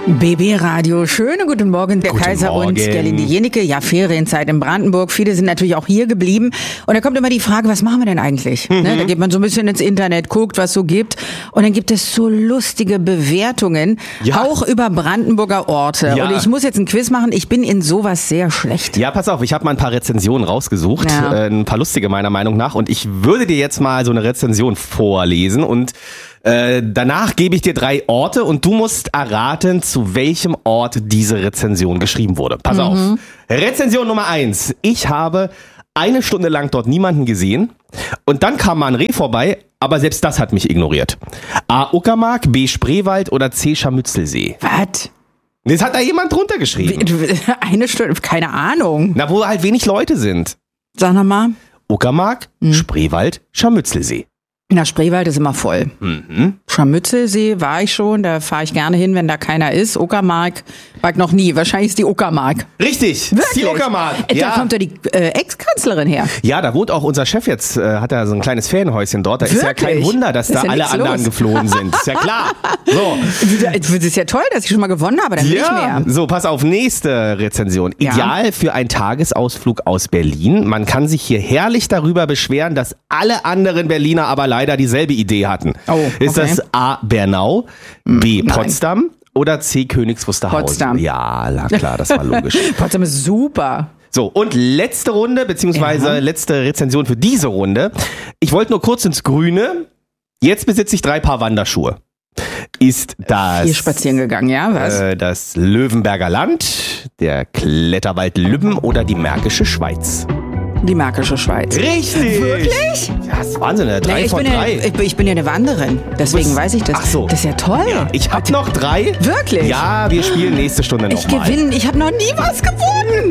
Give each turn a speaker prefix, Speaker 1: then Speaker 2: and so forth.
Speaker 1: BB Radio, schönen guten Morgen, der
Speaker 2: Guten
Speaker 1: Kaiser
Speaker 2: Morgen.
Speaker 1: und Gerlinde Jenecke. Ja, Ferienzeit in Brandenburg. Viele sind natürlich auch hier geblieben. Und da kommt immer die Frage, was machen wir denn eigentlich? Ne, da geht man so ein bisschen ins Internet, guckt, was so gibt. Und dann gibt es so lustige Bewertungen,
Speaker 2: Ja.
Speaker 1: auch über Brandenburger Orte.
Speaker 2: Ja.
Speaker 1: Und ich muss jetzt ein Quiz machen. Ich bin in sowas sehr schlecht.
Speaker 2: Ja, pass auf, ich habe mal ein paar Rezensionen rausgesucht,
Speaker 1: Ja.
Speaker 2: ein paar lustige meiner Meinung nach, und ich würde dir jetzt mal so eine Rezension vorlesen und danach gebe ich dir 3 Orte und du musst erraten, zu welchem Ort diese Rezension geschrieben wurde. Pass auf. Rezension Nummer 1. Ich habe 1 Stunde lang dort niemanden gesehen und dann kam mal ein Reh vorbei, aber selbst das hat mich ignoriert. A. Uckermark, B. Spreewald oder C. Scharmützelsee.
Speaker 1: Was?
Speaker 2: Das hat da jemand drunter geschrieben.
Speaker 1: Eine Stunde, keine Ahnung.
Speaker 2: Na, wo halt wenig Leute sind.
Speaker 1: Sag nochmal.
Speaker 2: Uckermark, Spreewald, Scharmützelsee.
Speaker 1: Na, Spreewald ist immer voll. Scharmützelsee war ich schon, da fahre ich gerne hin, wenn da keiner ist. Uckermark war ich noch nie. Wahrscheinlich ist die Uckermark.
Speaker 2: Richtig,
Speaker 1: Wirklich?
Speaker 2: die Uckermark.
Speaker 1: Da
Speaker 2: Ja.
Speaker 1: kommt ja die Ex-Kanzlerin her.
Speaker 2: Ja, da wohnt auch unser Chef jetzt, hat er so ein kleines Ferienhäuschen dort. Da ist ja kein
Speaker 1: Wirklich?
Speaker 2: Wunder, dass
Speaker 1: Ist
Speaker 2: da
Speaker 1: ja
Speaker 2: alle
Speaker 1: nichts
Speaker 2: anderen
Speaker 1: los.
Speaker 2: geflohen sind. Ist ja klar. So.
Speaker 1: Das ist ja toll, dass ich schon mal gewonnen habe, dann nicht mehr.
Speaker 2: So, pass auf, nächste Rezension.
Speaker 1: Ja.
Speaker 2: Ideal für einen Tagesausflug aus Berlin. Man kann sich hier herrlich darüber beschweren, dass alle anderen Berliner aber leider dieselbe Idee hatten.
Speaker 1: Oh,
Speaker 2: Ist
Speaker 1: okay.
Speaker 2: das A. Bernau, B. Potsdam oder C. Königs Wusterhausen?
Speaker 1: Potsdam.
Speaker 2: Ja, na klar, das war logisch.
Speaker 1: Potsdam ist super.
Speaker 2: So, und letzte Runde, beziehungsweise letzte Rezension für diese Runde. Ich wollte nur kurz ins Grüne. Jetzt besitze ich 3 Paar Wanderschuhe. Ist das
Speaker 1: Hier spazieren gegangen, ja? Was?
Speaker 2: das Löwenberger Land, der Kletterwald Lübben oder die Märkische Schweiz?
Speaker 1: Die Märkische Schweiz.
Speaker 2: Richtig!
Speaker 1: Wirklich?
Speaker 2: Ja, das ist Wahnsinn, 3
Speaker 1: Nee,
Speaker 2: von 3.
Speaker 1: ich bin ja eine Wanderin, deswegen weiß ich das.
Speaker 2: Ach so.
Speaker 1: Das ist ja toll.
Speaker 2: Ich hab noch 3.
Speaker 1: Wirklich?
Speaker 2: Ja, wir spielen nächste Stunde
Speaker 1: Ich
Speaker 2: nochmal.
Speaker 1: gewinne, ich habe noch nie was gewonnen.